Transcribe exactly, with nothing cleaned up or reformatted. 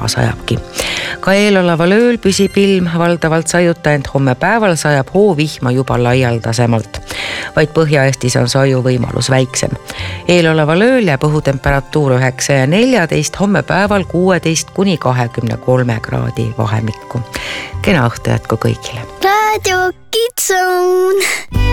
sajabki. Ka eeloleval ööl püsib ilm valdavalt sajuta, ent homme päeval sajab hoovihma juba laialdasemalt. Vaid Põhja-Eestis on saju võimalus väiksem. Eeloleval ööl jääb õhutemperatuur üheksa ja neljateist, homme päeval kuueteist kuni kahekümne kolme kraadi vahemikku. Kena õhtu jätku kõigile. Radio Kids Zone.